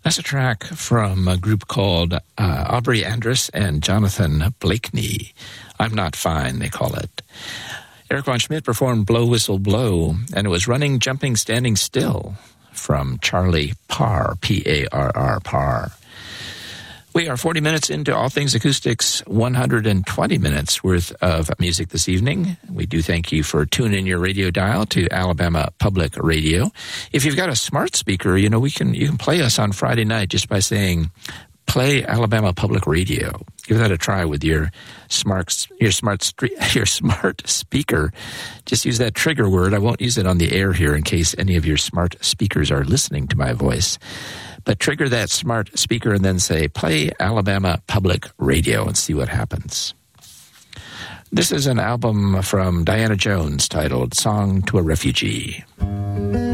That's a track from a group called Aubrey Andrus and Jonathan Blakeney. I'm Not Fine, they call it. Eric Von Schmidt performed Blow, Whistle, Blow, and it was Running, Jumping, Standing Still from Charlie Parr, P-A-R-R, Parr. We are 40 minutes into All Things Acoustics, 120 minutes worth of music this evening. We do thank you for tuning your radio dial to Alabama Public Radio. If you've got a smart speaker, you can play us on Friday night just by saying, play Alabama Public Radio. Give that a try with your smart speaker. Just use that trigger word. I won't use it on the air here in case any of your smart speakers are listening to my voice. But trigger that smart speaker and then say, play Alabama Public Radio, and see what happens. This is an album from Diana Jones titled Song to a Refugee.